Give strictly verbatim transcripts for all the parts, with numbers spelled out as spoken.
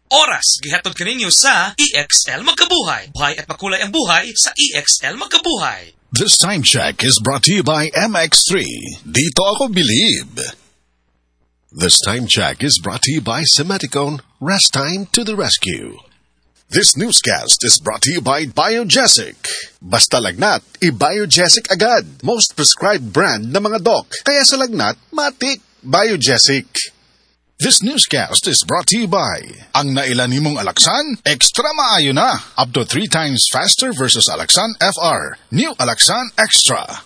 Oras, gihatod kaninyo sa E X L Magkabuhay. Buhay at makulay ang buhay sa E X L Magkabuhay. This time check is brought to you by M X three. Dito ako believe. This time check is brought to you by Semeticone. Rest time to the rescue. This newscast is brought to you by Biogesic. Basta lagnat, i-Biogesic agad. Most prescribed brand ng mga doc. Kaya sa lagnat, matik. Biogesic. This newscast is brought to you by ang nailan nimong Alaxan, extra maayo na. Up to three times faster versus Alaxan F R. New Alaxan Extra.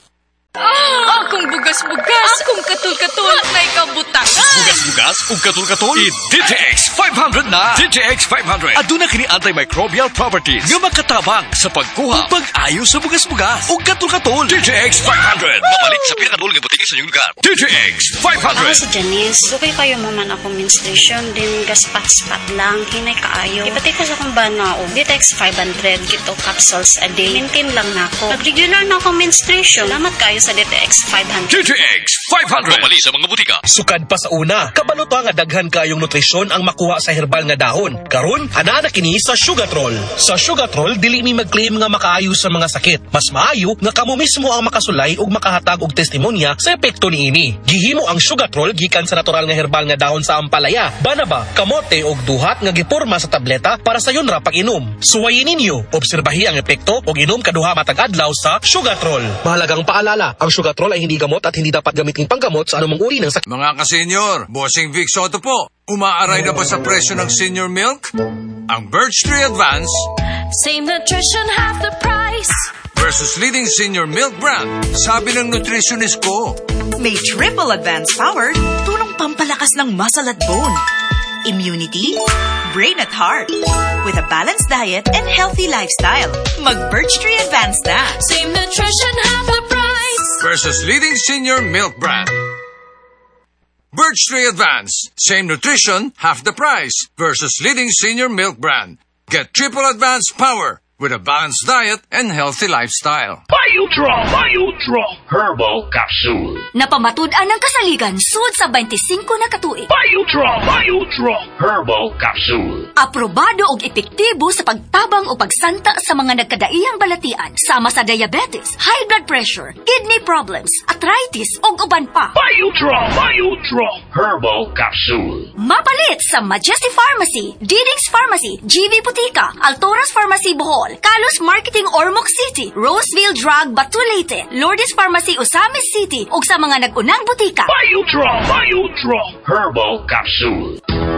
Ah, akong bugas-bugas, akong katul-katul, may kabutang. Bugas-bugas, ug katul-katul, i-D T X five hundred na. D T X five hundred. Aduna kini antimicrobial properties nga makatabang sa pagkuha ug pag-ayo sa bugas-bugas ug katul-katul. D T X five hundred. Mabalik sa pinakadulong nga butiki sa inyong lugar. D T X five hundred. Ako si Janice. Sukay kayo maman ako menstruation, din gaspat-spat lang, hinay kaayo. Ipati ko sa kong banao. D T X five hundred, kito capsules a day. Maintain lang na ako. Nag-regular na ako menstruation. Salamat kayo sa D T X five hundred. D T X five hundred. Mabalik sa mga butika. Sukad pa sa una, kabalo to nga daghan kayong nutrisyon ang makuha sa herbal nga dahon. Karon, ana na kini sa Sugatrol. Sa Sugatrol, dili mi mag-claim nga makaayo sa mga sakit. Mas maayo nga kamo mismo ang makasulay ug makahatag og testimonya sa epekto niini. Gihimo ang Sugatrol gikan sa natural nga herbal nga dahon sa ampalaya, banaba, kamote ug duhat nga giporma sa tableta para sa yon ra pag-inom. Suwayin ninyo, obserbahi ang epekto ug inom kaduha matag adlaw sa Sugatrol. Mahalagang paalala, ang Sugatrol ay hindi gamot at hindi dapat gamitin panggamot sa anumang uri ng sakit. Mga ka-senior, Bossing Vic Soto po. Umaaray na ba sa presyo ng senior milk? Ang Birch Tree Advance Same nutrition, half the price. versus leading senior milk brand. Sabi ng nutritionist ko. May triple advance power, tulong pampalakas ng muscle at bone, immunity, brain at heart. With a balanced diet and healthy lifestyle, mag-Birch Tree Advance na. Same nutrition, half the price. Versus leading senior milk brand. Birch Tree Advance. Same nutrition, half the price. Versus leading senior milk brand. Get triple advance power with a balanced diet and healthy lifestyle. Biodraw, Biodraw Herbal Capsule. Napamatud-an ng kasaligan sud sa twenty-five na katuig. Biodraw, Biodraw Herbal Capsule. Aprobado og epektibo sa pagtabang o pagsanta sa mga nagkadaiyang balatian sama sa diabetes, high blood pressure, kidney problems, arthritis ug uban pa. Biodraw, Biodraw Herbal Capsule. Mapalit sa Majesty Pharmacy, Diding's Pharmacy, G V Butika, Altoras Pharmacy Bohol, Kalos Marketing Ormoc City, Roseville Drug Batu Leyte, Lourdes Pharmacy Osamis City ug sa mga nag-unang butika. Biodraw, Biodraw Herbal Capsule.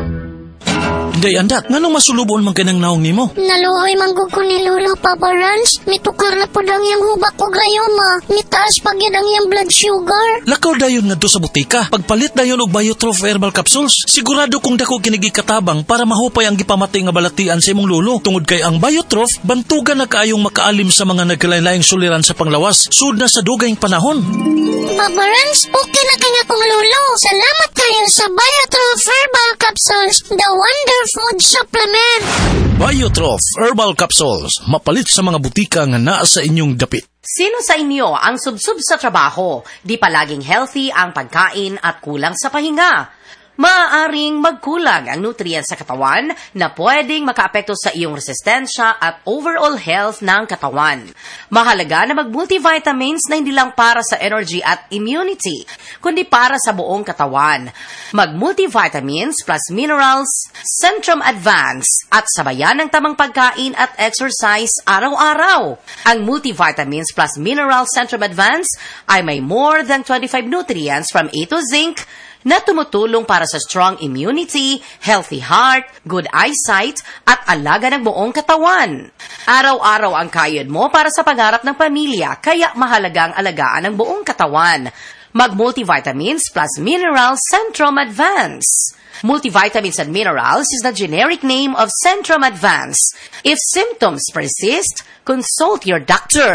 Day andat, nganong masulubon man kanang naong nimo? Naluoy manggug ko ni Lolo, Papa Rans. Mitukar na po lang yung hubak ko gayoma. Mitaas pag yan ang yung blood sugar. Lakaw dayon nga do sa butika. Pagpalit dayon og Biotrof Herbal Capsules, sigurado kung dako kinigi katabang para mahupay ang gipamati nga balatian sa imong lulo. Tungod kay ang Biotrof, bantugan na kaayong makaalim sa mga nagkalain-laing suliran sa panglawas, sud na sa dugayng panahon. Papa Rans, okay na kanya kong Lolo. Salamat kayo sa Biotrof Herbal Capsules, the wonder food supplement. Biotrof Herbal Capsules, mapalit sa mga butika nga naa sa inyong dapit. Sino sa inyo ang subsub sa trabaho? Di palaging healthy ang pagkain at kulang sa pahinga? Maaaring magkulang ang nutrients sa katawan na pwedeng makaapekto sa iyong resistensya at overall health ng katawan. Mahalaga na mag-multivitamins na hindi lang para sa energy at immunity, kundi para sa buong katawan. Mag-multivitamins plus minerals, Centrum Advance, at sabayan ng tamang pagkain at exercise araw-araw. Ang multivitamins plus minerals Centrum Advance ay may more than twenty-five nutrients from A to zinc, na tumutulong para sa strong immunity, healthy heart, good eyesight, at alaga ng buong katawan. Araw-araw ang kayod mo para sa pangarap ng pamilya, kaya mahalagang alagaan ang buong katawan. Mag-multivitamins plus minerals Centrum Advance. Multivitamins and minerals is the generic name of Centrum Advance. If symptoms persist, consult your doctor.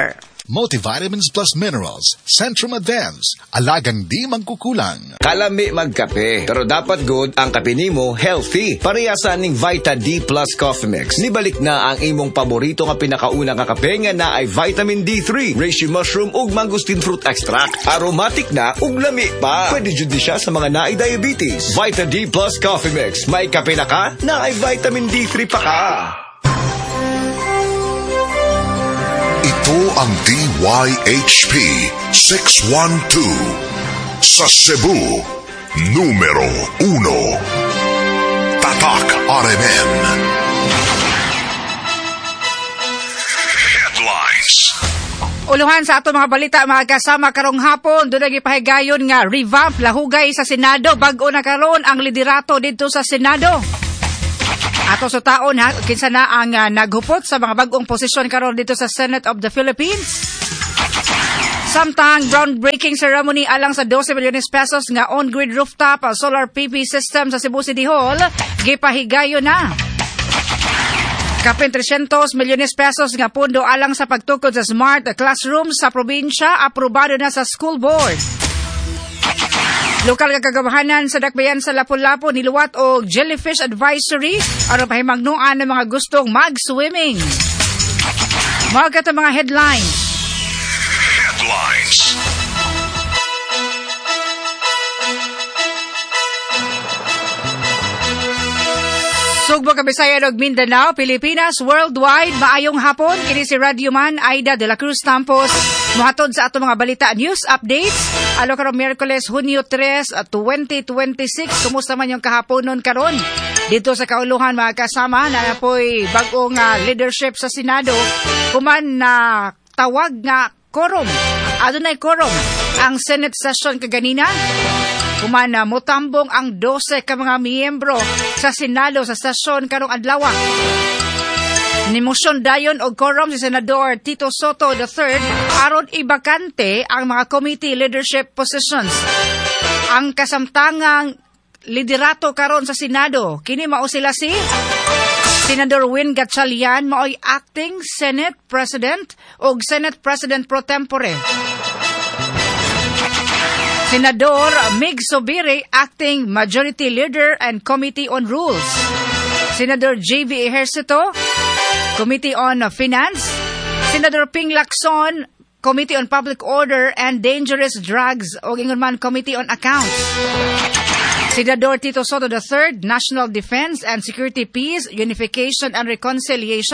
Multivitamins plus minerals, Centrum Advance, alagang di magkukulang. Kalami magkape, pero dapat good ang kape nimo healthy. Parehasan ning Vita D Plus Coffee Mix. Nibalik na ang imong paborito nga pinakauna nga kape nga na ay vitamin D three, reishi mushroom ug mangosteen fruit extract. Aromatic na ug lami pa. Pwede jud siya sa mga naay diabetes. Vita D Plus Coffee Mix. May kape na ka, na ay vitamin D three pa ka. Ito ang D Y H P six one two sa Cebu, numero uno. Tatak R M N. Headlines. Uluhan sa ato mga balita mga kasama karong hapon, doon nagipahigayon nga revamp lahugay sa Senado bag-o na karon ang liderato dito sa Senado. Ato sa taon ha, kinsa na ang uh, naghupot sa mga bag-ong posisyon karon dito sa Senate of the Philippines. Samtang groundbreaking ceremony alang sa twelve milyones pesos nga on-grid rooftop uh, solar P V system sa Cebu City Hall, gipahigayon na. Kapin three hundred milyones pesos nga pundo alang sa pagtukod sa smart classroom sa probinsya, aprobado na sa school board. Lokal nga kagabahanan sa Dakbayan sa Lapu-Lapu niluwat og jellyfish advisory aron pahimangnuan ng mga gustong mag-swimming. Mga kata mga headlines. Headlines. Sugbo Kabisayan ug Mindanao, Pilipinas, worldwide, maayong hapon. Kini si Radio Man Aida de la Cruz Tampos. Muhatod sa ato mga balita news updates. Alo karong Miyerkules, Hunyo three, twenty twenty-six. Kumusta man yung kahaponon karon? Dito sa kauluhan mga kasama na po'y bag-ong uh, leadership sa Senado. Kuman na uh, tawag nga quorum. Adunay quorum ang Senate session kaganina. Kuman na uh, mutambong ang twelve ka mga miyembro sa Senado sa sesyon karong adlaw. Nimosyon dayon og quorum si Senador Tito Soto the third aron ibakante ang mga committee leadership positions. Ang kasamtangang liderato karon sa Senado kini mao sila si Senador Win Gatchalian, maoy acting Senate President ug Senate President pro tempore. Senador Mig Sobiri, acting Majority Leader and Committee on Rules. Senador J V Ejercito, Committee on Finance. Senador Ping Lacson, Committee on Public Order and Dangerous Drugs o ingon man Committee on Accounts. Senador Tito Soto the third, National Defense and Security, Peace, Unification and Reconciliation.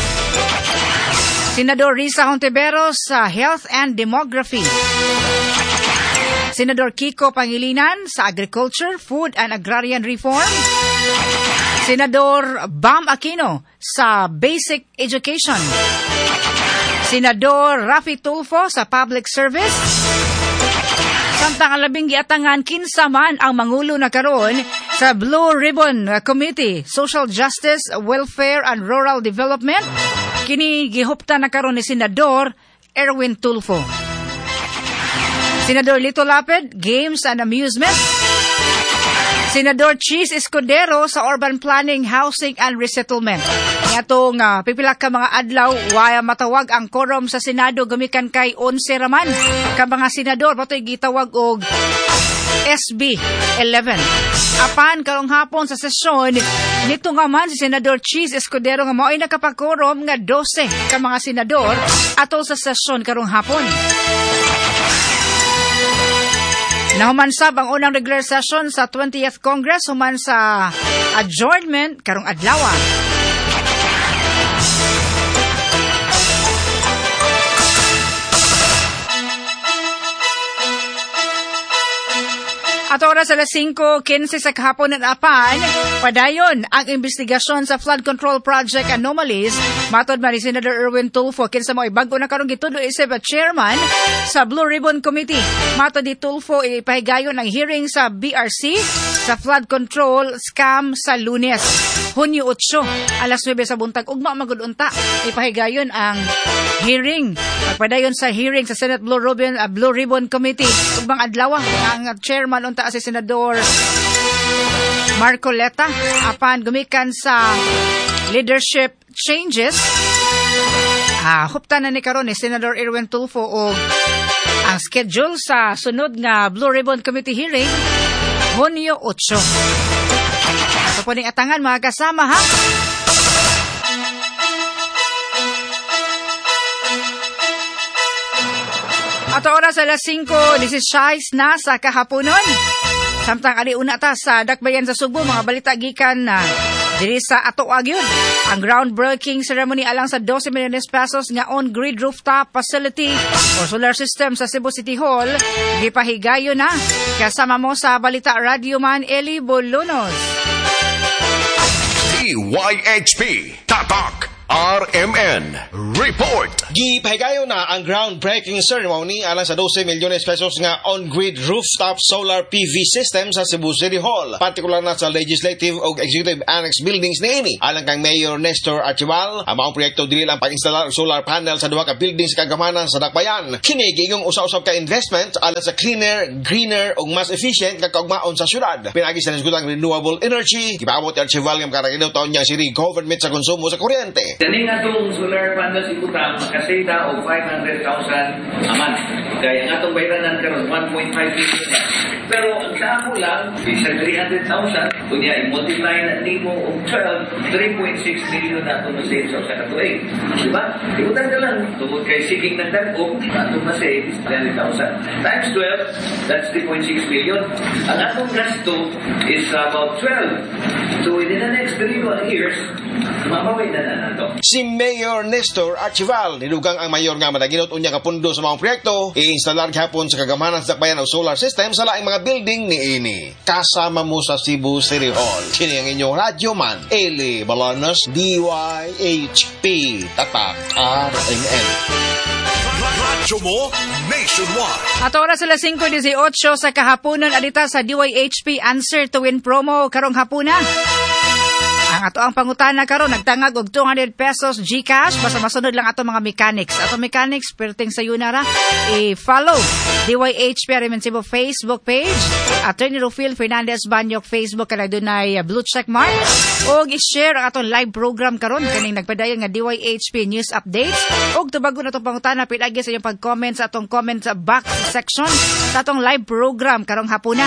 Senador Risa Hontiveros sa Health and Demography. Senador Kiko Pangilinan sa Agriculture, Food and Agrarian Reform. Senador Bam Aquino sa Basic Education. Senador Rafi Tulfo sa Public Service. Samtang ang labing giatangan kinsa man ang mangulo na karon sa Blue Ribbon Committee, Social Justice, Welfare and Rural Development, kini gihupta na karon ni Senador Erwin Tulfo. Senador Lito Lapid, Games and Amusement. Senador Cheese Escudero sa Urban Planning, Housing and Resettlement. Ngatong uh, pipila ka mga adlaw, waya matawag ang quorum sa Senado gumikan kay eleven raman ka mga senador patoy gitawag og S B eleven. Apan karong hapon sa sesyon nito nga man si Senador Cheese Escudero nga mao'y nakapag-quorum nga twelve ka mga senador atol sa sesyon karong hapon. Nahumansab ang unang regular session sa twentieth Congress human sa adjournment karong adlaw. At oras alas five fifteen sa kahapon at apan, padayon ang investigasyon sa flood control project anomalies. Matod man ni Senator Erwin Tulfo, kinsa mo ibago na karong gitudo isip at chairman sa Blue Ribbon Committee. Matod ni Tulfo, ipahigayon ang hearing sa B R C sa flood control scam sa Lunes, Hunyo eight, alas nine sa buntag. Ugma magudunta, ipahigayon ang hearing. Pagpadayon sa hearing sa Senate Blue Ribbon, uh, Blue Ribbon Committee. Ugmang adlaw ang chairman unta si Senador Marcoleta apan gumikan sa leadership changes Ah, hupta na ni karon ni Senador Erwin Tulfo og ang schedule sa sunod nga Blue Ribbon Committee hearing Hunyo eight. Ato po ning atangan mga kasama ha. Ato oras alas singko dieciséis na sa kahaponon. Samtang ali una ta sa Dakbayan sa Subo, mga balita gikan na diri sa ato agyud ang groundbreaking ceremony alang sa twelve milyones pesos nga on-grid rooftop facility or solar system sa Cebu City Hall gipahigayon na. Kasama mo sa balita Radio Man Eli Bolonos. D Y H P Tatak R M N Report. Gipahigayon na ang groundbreaking ceremony alang sa twelve milyones pesos nga on-grid rooftop solar P V system sa Cebu City Hall, partikular na sa Legislative o Executive Annex buildings niini. Alang kang Mayor Nestor Archival, ang maong proyekto dili lang pag-instalar og solar panel sa duha ka buildings sa kagamanan sa Dakbayan. Kini gigong usa-usab ka investment alang sa cleaner, greener ug mas efficient nga kaugmaon sa syudad. Pinagi sa nasgutang renewable energy, gipaabot ang Archival nga makarakidaw taon niya city government sa konsumo sa kuryente. Kani nga itong solar panels ibutang makasita o five hundred thousand a month. Kaya nga itong bayranan karon one point five million. Pero ang sa ako lang, isa three hundred thousand, kunya i-multiply na nimo o twelve, three point six million na itong masave sa usa ka tuig. Diba? Ibutang ka lang. Tungod kay seeking ng dagog, itong masave is three hundred thousand. Times twelve, that's three point six million. Ang atong gasto is about twelve. So within the next three years, mamawin na na nato. Si Mayor Nestor Archival nilugang ang mayor nga madaginot unya ka pundo sa mga proyekto i-instalar gihapon sa kagamanan sa Dakbayan og solar system sa laing mga building niini. Kasama mo sa Cebu City Hall. Kini ang inyong Radio Man Eli Bolonos, D Y H P Tatak R M N. Radyo mo nationwide. At oras alas singko dieciocho sa kahaponon adita sa D Y H P Answer to Win promo karong hapuna. Ang ato ang pangutana karon nagtangag og two hundred pesos GCash basta masunod lang ato mga mechanics. Ato mechanics perting sa yunara i-follow D Y H P Arimen Cebu Facebook page, Attorney Rufil Fernandez Banyok Facebook kanay dunay blue check mark, og i-share ang atong live program karon kaning nagpadayon nga D Y H P news updates og tubago na atong pangutana pinagi sa inyong pag-comment sa atong comment box section sa atong live program karong hapuna.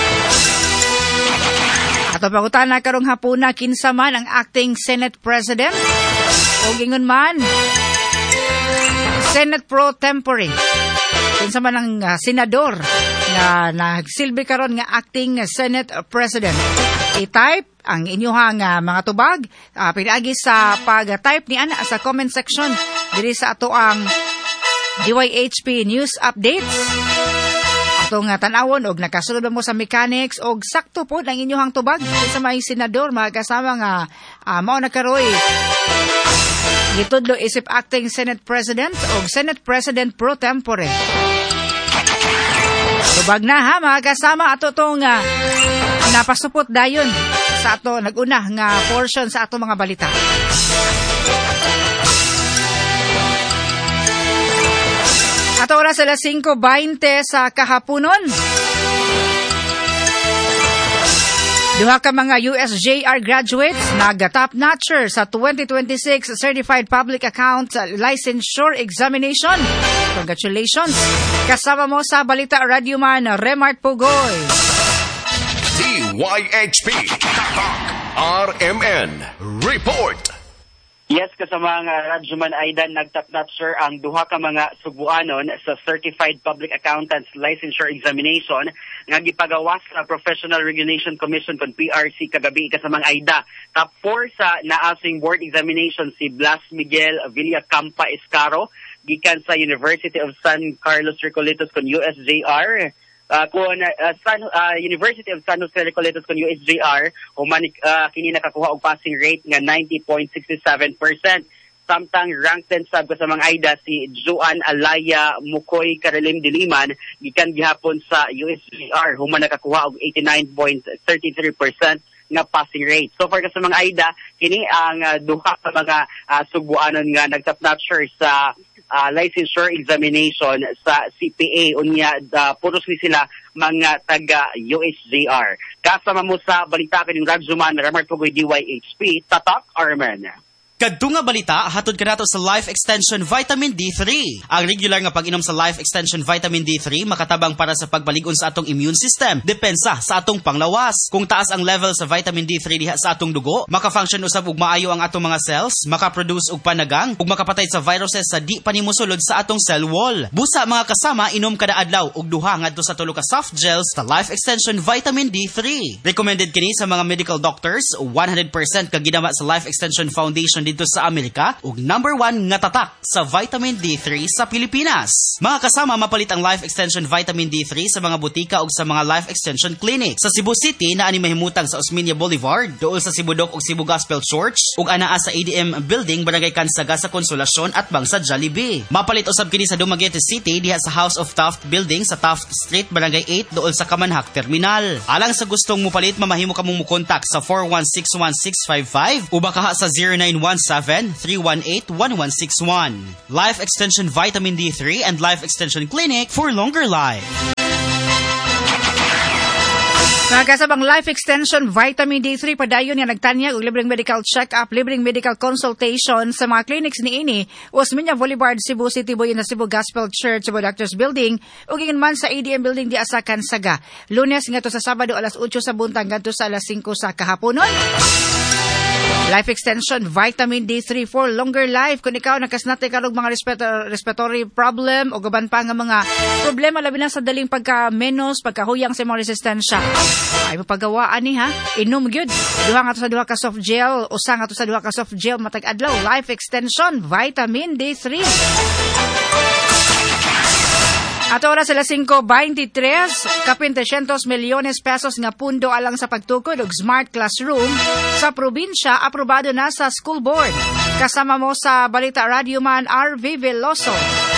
Ato pangutana karong hapuna kinsa man ang acting Senate President o gingon man Senate Pro Tempore. Kinsa man ang uh, senador nga nagsilbi karon nga acting Senate President. I-type ang inyong uh, mga tubag uh, pinagi sa pag-type ni ana sa comment section diri sa ato ang D Y H P news updates. Itong uh, tanawon og nakasunod mo sa mechanics og sakto po ang inyong tubag sa may senador mga kasama nga uh, mao na karoy gitudlo isip acting Senate President og Senate President Pro Tempore. Tubag na ha mga kasama ato tong uh, napasupot dayon sa ato naguna nga portion sa ato mga balita. At oras alas singko twenty sa kahaponon. Duha ka mga U S J R graduates nag-top notcher sa twenty twenty-six Certified Public Account Licensure Examination. Congratulations! Kasama mo sa Balita Radio Man, Remart Pugoy. D Y H P R M N Report. Yes, kasama nga Radyoman Aidan nagtap notcher ang duha ka mga Subuanon sa Certified Public Accountants Licensure Examination nga gipagawas sa Professional Regulation Commission kon P R C kagabi kasamang Aida. Top four sa naasing board examination si Blas Miguel Villacampa Escaro gikan sa University of San Carlos Recoletos kon U S J R. Uh, kung uh, San, uh, University of San Jose Recoletos kung U S J R, human uh, kini nakakuha og passing rate nga ninety point six seven percent. Samtang ranked ten sab sa mga Aida si Joan Alaya Mukoy Karelim Diliman gikan gihapon sa U S J R, human nakakuha og eighty-nine point three three percent nga passing rate. So far sa mga Aida, kini ang uh, duha ka mga uh, Subuanon nga nagtap notcher sa Uh, licensure examination sa C P A unya uh, puros ni sila mga taga U S J R. Kasama mo sa balita kaning Radyoman Ramar Pugoy D Y H P Tatak Armen. Kadto nga balita, hatod ka nato sa Life Extension Vitamin D three. Ang regular nga pag-inom sa Life Extension Vitamin D three makatabang para sa pagbalig-on sa atong immune system, depensa sa atong panglawas. Kung taas ang level sa vitamin D three diha sa atong dugo, maka-function usab ug maayo ang atong mga cells, maka-produce og panagang ug makapatay sa viruses sa di pa nimo sulod sa atong cell wall. Busa mga kasama, inom kada adlaw og duha ngadto sa tulo ka soft gels sa Life Extension Vitamin D three. Recommended kini sa mga medical doctors, one hundred percent ka ginama sa Life Extension Foundation dito sa Amerika ug number one nga tatak sa vitamin D three sa Pilipinas. Mga kasama, mapalit ang Life Extension Vitamin D three sa mga butika ug sa mga Life Extension Clinic. Sa Cebu City na ani mahimutang sa Osmeña Boulevard, duol sa Cibudok ug Cebu Gospel Church ug anaa sa A D M Building, Barangay Kansaga sa Konsolasyon at Bangsa Jollibee. Mapalit usab kini sa Dumaguete City diha sa House of Taft Building sa Taft Street, Barangay eight, duol sa Kamanhak Terminal. Alang sa gustong mopalit, mamahimo ka mong mukontak sa four one six one six five five o baka sa zero nine one seven three one eight one one six one. Life Extension Vitamin D three and Life Extension Clinic for longer life. Mga kasabang Life Extension Vitamin D three padayon nga nagtanyag og libreng medical check-up, libreng medical consultation sa mga clinics ni ini Osmeña Boulevard, Cebu City, Boy na Cebu Gospel Church, Cebu Doctors Building ug ingon man sa A D M Building di asa Kansaga. Lunes ngadto sa Sabado alas eight sa buntag ngadto sa alas five sa kahaponon. Life Extension Vitamin D three for longer life. Kung ikaw nakasnate ka og mga respirator- respiratory problem o gaban pa nga mga problema labi na sa daling pagka-menos, pagkahuyang sa mga resistensya, ay mapagawaan ni ha. Inom gyud. Duha nga to sa duha ka soft gel, usa nga to sa duha ka soft gel matag adlaw. Life Extension Vitamin D three. At oras alas five twenty-three, kapin three hundred milyones pesos nga pundo alang sa pagtukod og smart classroom sa probinsya aprobado na sa school board. Kasama mo sa Balita Radio Man R V Veloso.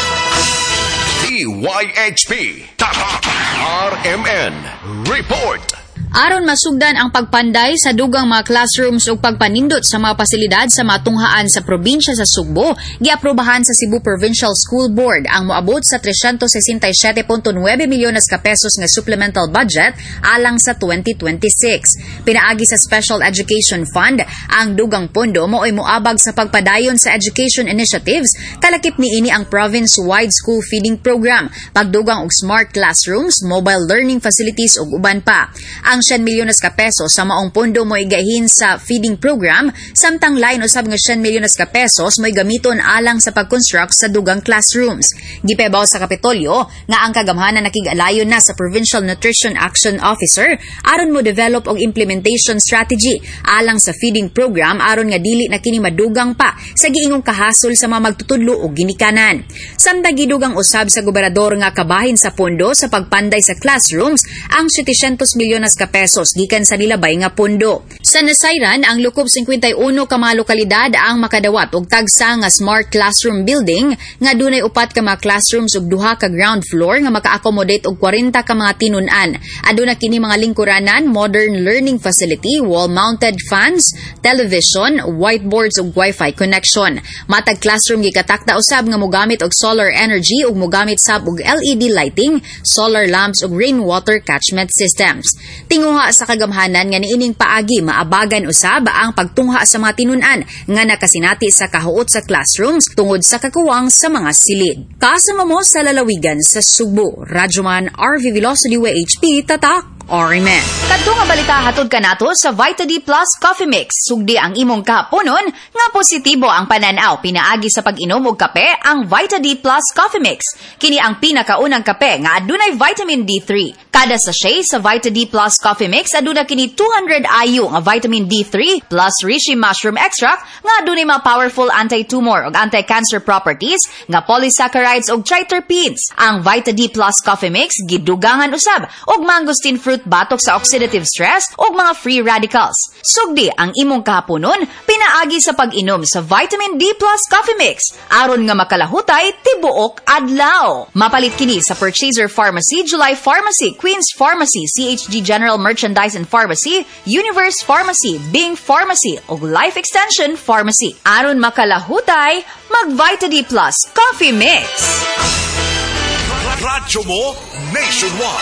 D Y H P Tatak R M N Report. Aron masugdan ang pagpanday sa dugang mga classrooms ug pagpanindot sa mga pasilidad sa matunghaan sa probinsya sa Sugbo, giaprobahan sa Cebu Provincial School Board ang moabot sa three hundred sixty-seven point nine milyones ka pesos nga supplemental budget alang sa twenty twenty-six. Pinaagi sa Special Education Fund, ang dugang pondo mo'y moabag sa pagpadayon sa education initiatives, kalakip niini ang province-wide school feeding program, pagdugang og smart classrooms, mobile learning facilities ug uban pa. Ang one milyones ka pesos sa maong pondo mo igahin sa feeding program, samtang lain usab nga one milyones ka pesos mo gamiton alang sa pag-construct sa dugang classrooms. Gipebaw sa Kapitolyo nga ang kagamhanan nakig-alayon na sa Provincial Nutrition Action Officer aron mo develop og implementation strategy alang sa feeding program aron nga dili na kini madugang pa sa giingong kahasol sa mga magtutudlo og ginikanan. Samtang gidugang usab sa gobernador nga kabahin sa pondo sa pagpanday sa classrooms ang seven hundred milyones ka pesos gikan sa nilabay nga pondo. Sa nasayran, ang lukob fifty-one ka mga lokalidad ang makadawat og tagsa nga smart classroom building nga dunay upat ka mga classrooms ug duha ka ground floor nga maka-accommodate og forty ka mga tinun-an. Aduna kini mga lingkuranan, modern learning facility, wall-mounted fans, television, whiteboards ug wifi connection. Matag classroom gikatakda usab nga mogamit og solar energy ug mogamit sab og L E D lighting, solar lamps ug rainwater catchment systems. Tinguha sa kagamhanan nga niining paagi maabagan usab ang pagtungha sa mga tinun-an nga nakasinati sa kahuot sa classrooms tungod sa kakuwang sa mga silid. Kasama mo sa lalawigan sa Sugbo, Radyoman R V Veloso D Y H P Tatak Orimen. Kadto nga balita hatod kanato sa Vita D Plus Coffee Mix. Sugdi ang imong kahaponon nga positibo ang pananaw pinaagi sa pag-inom og kape ang Vita D Plus Coffee Mix. Kini ang pinakaunang kape nga adunay vitamin D three. Kada sachet sa Vita D Plus Coffee Mix aduna kini two hundred I U nga vitamin D three plus reishi mushroom extract nga adunay mga powerful anti-tumor ug anti-cancer properties nga polysaccharides ug triterpenes. Ang Vita D Plus Coffee Mix gidugangan usab og mangosteen fruit batok sa oxidative stress ug mga free radicals. Sugdi ang imong kahaponon pinaagi sa pag-inom sa Vitamin D Plus Coffee Mix aron nga makalahutay tibuok adlaw. Mapalit kini sa Purchaser Pharmacy, July Pharmacy, Queen's Pharmacy, C H G General Merchandise and Pharmacy, Universe Pharmacy, Bing Pharmacy ug Life Extension Pharmacy. Aron makalahutay, mag Vita D Plus Coffee Mix. Radyo mo nationwide.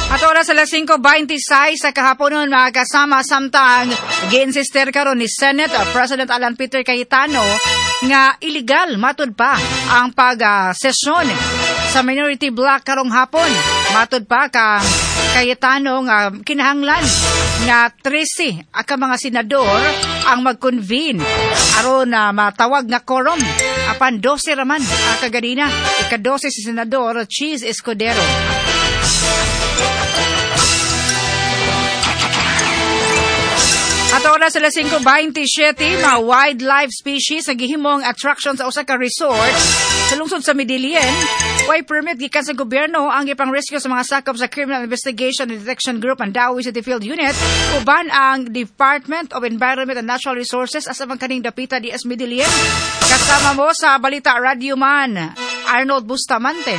At oras sa alas singko twenty-six sa kahaponon mga kasama samtang gi-insister karon ni Senate uh, President Alan Peter Cayetano nga illegal matud pa ang pag-sesyon sa minority block karong hapon. Matud pa ka Cayetano nga kinahanglan nga thirteen ka mga senador ang mag-convene aron na uh, matawag nga quorum apan twelve raman uh, kaganina ika-twelve si senador Cheese Escudero. At oras sa alas singko twenty-seven, mga wildlife species sa gihimong attraction sa usa ka resort sa lungsod sa Medellin. Way permit gikan sa gobyerno ang ipang rescue sa mga sakop sa Criminal Investigation and Detection Group and Dawi City Field Unit uban ang Department of Environment and Natural Resources asa man kaning dapita D S Medellin. Kasama mo sa Balita Radio Man, Arnold Bustamante.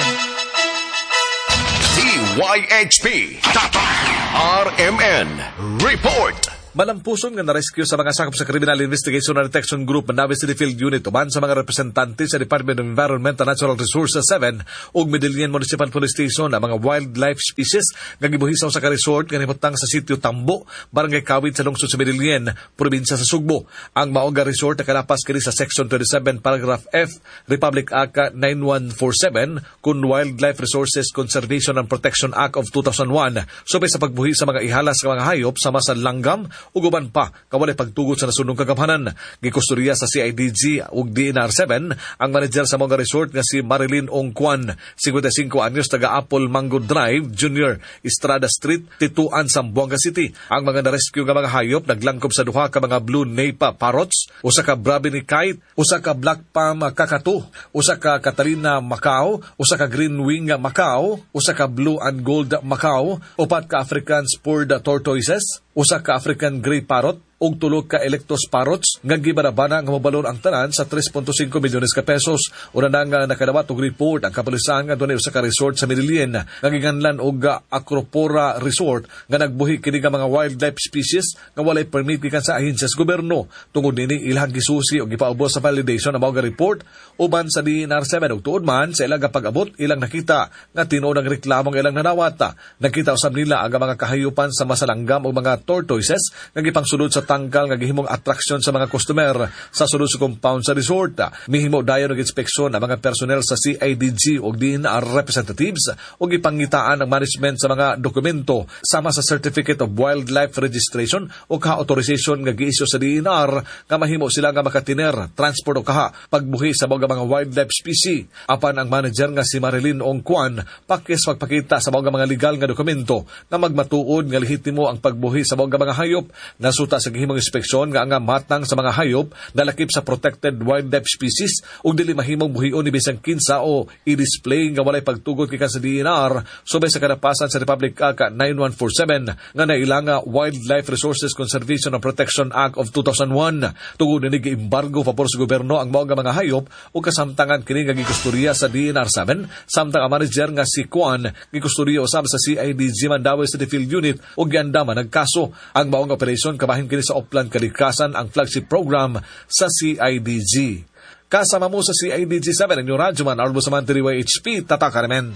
D Y H P Tatak R M N Report. Malampuson nga na-rescue sa mga sakop sa Criminal Investigation and Detection Group Mandawi City Field Unit uban sa mga representante sa Department of Environment and Natural Resources seven ug Medellin Municipal Police Station ang mga wildlife species nga gibuhisaw sa ka-resort nga nahimutang sa sitio Tambo, Barangay Kawit sa lungsod sa Medellin, probinsya sa Sugbo. Ang maoga resort na kalapas kini sa Section twenty-seven Paragraph F Republic Act ninety-one forty-seven kun Wildlife Resources Conservation and Protection Act of two thousand one subay sa pagbuhi sa mga ihalas nga mga hayop sama sa langgam ug uban pa kawalay pagtugot sa nasunong kagabhanan. Gikustorya sa C I D G ug D N R seven ang manager sa mga resort nga si Marilyn Ongkwan, fifty-five anyos, taga Apple Mango Drive, Junior, Estrada Street, Tituan, Zamboanga City. Ang mga na-rescue nga mga hayop naglangkob sa duha ka mga blue napa parrots, usa ka Brabini kite, usa ka black palm kakatu, usa ka Catalina Macau, usa ka green wing Macau, usa ka blue and gold Macau, upat ka African spurred tortoises, usa ka African grey parrot ug tulog ka Electos parrots nga gibarabana nga mobalon ang tanan sa three point five milyones ka pesos. Una na nga nakadawat og report ang kapulisan nga dunay usa ka resort sa Medellin nga giganlan og Acropora Resort nga nagbuhi kini nga mga wildlife species nga walay permit gikan sa ahensya sa gobyerno. Tungod nini ilang gisusi og gipaubos sa validation ang mga report uban sa D N R seven ug tuod man sa ilang pag-abot ilang nakita nga tinuod ang reklamo nga ilang nanawata. Nakita usab nila ang mga kahayupan sa masalanggam ug mga tortoises nga gipangsulod sa tangkal nga gihimong attraction sa mga customer sa sulod sa compound sa resort. Mihimo dayon og inspeksyon ang mga personnel sa C I D G ug D N R representatives ug ipangitaan ang management sa mga dokumento sama sa Certificate of Wildlife Registration o ka-authorization nga gi-issue sa D N R nga mahimo sila nga makatiner, transport o kaha pagbuhi sa mga mga wildlife species. Apan ang manager nga si Marilyn Ongkwan pakis magpakita sa mga mga legal nga dokumento nga magmatuod nga lehitimo ang pagbuhi sa mga mga hayop nga suta sa himong inspeksyon nga ang matang sa mga hayop na lakip sa protected wildlife species ug dili mahimong buhion ni bisan kinsa o i-display nga walay pagtugot gikan sa D N R subay sa kalapasan sa Republic Act ninety-one forty-seven nga nailanga Wildlife Resources Conservation and Protection Act of two thousand one. Tungod ni gi-embargo papor sa gobyerno ang mga mga hayop ug kasamtangan kini nga gikustorya sa D N R seven samtang ang manager nga si Kwan gikustorya usab sa C I D G Mandawi City Field Unit ug giandaman nagkaso. Ang maong operasyon kabahin kini sa Oplan Kalikasan ang flagship program sa C I D G. Kasama mo sa C I D G seven ang New Radyo Man, Arlo Samantha D Y H P, Tatak R M N.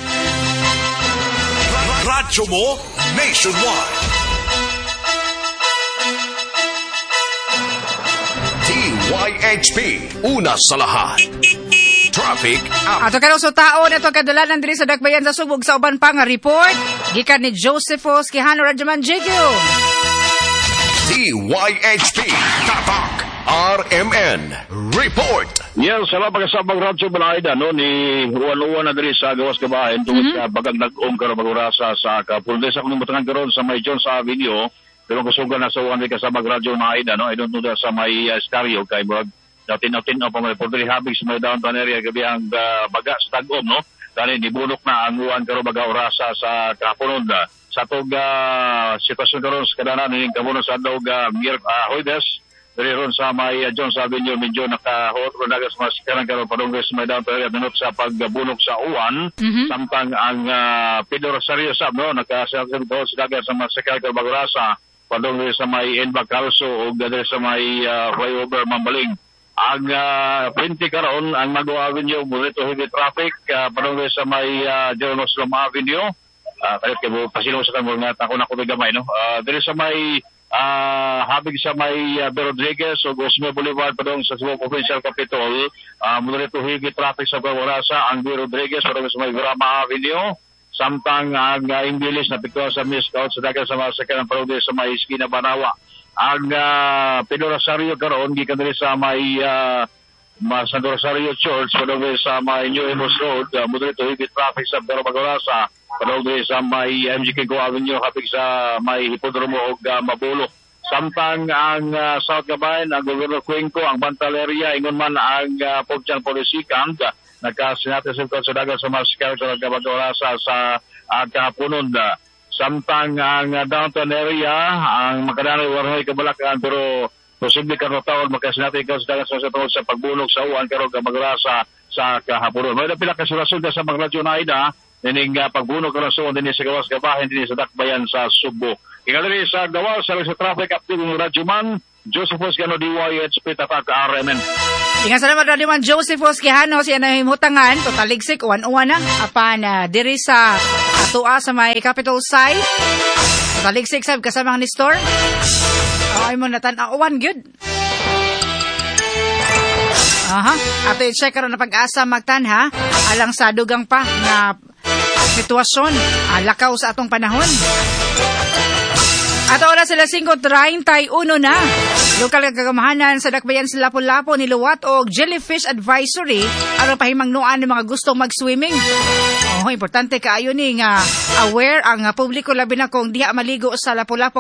Radyo mo nationwide. D Y H P, una sa lahat. Traffic up. Ato karon sa taon ito kadalanan diri sa Dakbayan sa Subog sa uban pa nga report gikan ni Josephos Quijano Radyoman J Q. D Y H P Tatak R M N Report. Yan, salamat kasabang radyo balahida no ni uwan-uwan na diri sa gawas kabahin tungod mm-hmm. sa bagag nag-ong karon magurasa sa kapuldes ako nimutangan karon sa may Jones Avenue pero kusugan na sa uwan ni kasabang radyo na ida no I don't know sa may uh, stereo kay bro datin-datin pa may pordri habig sa may downtown area gabi ang uh, baga sa tag-om no dali nibulok na ang uwan karon baga orasa sa kapunon sa tog uh, sitwasyon karon sa kadanan ning kamuno sa dog uh, Mir uh, Hoydes diri ron sa may uh, Jones Avenue medyo naka-hot ron dagas mas karon karon padunggo sa may downtown area minut sa pagbulok sa uwan mm-hmm. samtang ang uh, Pedro Rosario sab no naka-sakit sa dagat sa masikal ka bagurasa padunggo sa may Enbag Calso ug diri sa may uh, flyover Mambaling. Ang uh, twenty karon ang Mago Avenue, Bonito Heavy Traffic, uh, padunggo sa may uh, Jonos Lom Avenue. uh, kalit kay mo pasilong sa kamo nga tako na ko gamay no. Uh, diri sa may uh, habig sa may uh, Rodriguez o Osme Boulevard padong sa Cebu Provincial Capitol, uh, muna rito higit traffic sa Pagwarasa ang Rodriguez padong sa may Grama Avenue. Samtang ang uh, Imbilis na pikto sa Miss Scout sa dagat sa mga sakyan parode sa may Esquina Banawa. Ang uh, Pedro Rosario karon gikan diri sa may uh, San Rosario Church padong sa may New Emos Road, uh, muna rito higit traffic sa Pagwarasa padong sa may M G Kingo Avenue habig sa may Hipodromo o uh, Mabulo. Samtang ang uh, South Gabayan, ang Governor Cuenco, ang Bantal area, ingon man ang uh, Pogchan Policy Camp, nagkasinati sa sa dagat sa Mascar sa Gabagorasa sa uh, kahaponon. Samtang ang uh, downtown area, ang makadanoy warnoy kabalakan pero posible karon taon makasinati ka sa dagat sa tungod sa pagbunog sa uwan karon Gabagorasa sa kahaponon. May pila ka surasun sa mga radyo na ida nining uh, pagbunog karon sa din sa gawas kabahin din sa dakbayan sa Subo. Ingadali sa gawas sa sa traffic update ng Radyo Man, Josephus Gano D Y H P Tatak R M N. Ingat salamat Radyo Man Josephus Gihano siya na himutangan totaligsik uwan-uwan na apan uh, diri sa atua sa may capital site. Totaligsik sab kasama ni store. Ay mo natan-awan gyud. Aha, ato i-check karon na pag-asa magtanha alang sa dugang pa na sitwasyon ah, lakaw sa atong panahon. At oras sila five thirty-one na. Lokal nga kagamahanan sa dakbayan sa Lapu-Lapu ni Luwat o Jellyfish Advisory aron pahimangnuan ng mga gustong mag-swimming. Oh, importante kaayo ni nga aware ang publiko labi na kung diha maligo sa Lapu-Lapu